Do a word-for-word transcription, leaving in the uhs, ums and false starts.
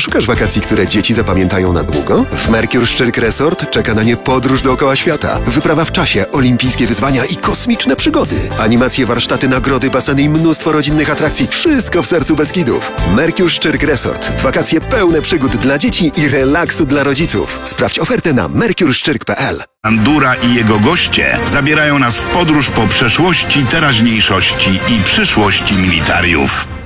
Szukasz wakacji, które dzieci zapamiętają na długo? W Mercure Szczyrk Resort czeka na nie podróż dookoła świata, wyprawa w czasie, olimpijskie wyzwania i kosmiczne przygody. Animacje, warsztaty, nagrody, baseny i mnóstwo rodzinnych atrakcji. Wszystko w sercu Beskidów. Mercure Szczyrk Resort. Wakacje pełne przygód dla dzieci i relaksu dla rodziców. Sprawdź ofertę na mercure szczyrk kropka p l. Bandura i jego goście zabierają nas w podróż po przeszłości, teraźniejszości i przyszłości militariów.